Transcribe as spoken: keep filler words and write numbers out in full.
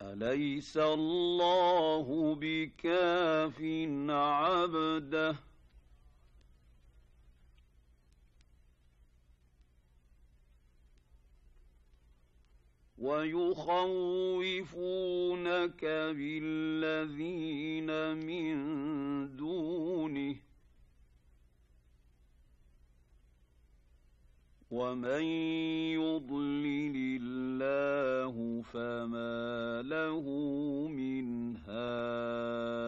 أليس الله بكاف عبده ويخوفونك بالذين من دونه ومن يضلل الله فما له من هاد